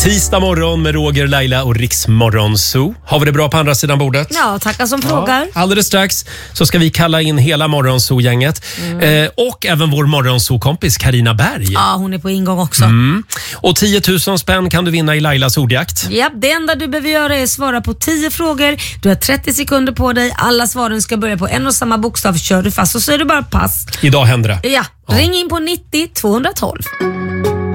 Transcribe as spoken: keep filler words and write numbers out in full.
Tisdag morgon med Roger, Laila och Riksmorgon Zoo. Har vi det bra på andra sidan bordet? Ja, tackar som frågar. Ja, alldeles strax så ska vi kalla in hela Morgon Zoo-gänget. Mm. Eh, och även vår Morgon Zoo-kompis Carina Berg. Ja, hon är på ingång också. Mm. Och tio tusen spänn kan du vinna i Lailas ordjakt. Ja, det enda du behöver göra är att svara på tio frågor. Du har trettio sekunder på dig. Alla svaren ska börja på en och samma bokstav. Kör du fast så säger du bara pass. Idag händer det. Ja, ja. Ring in på nittio tvåhundratolv.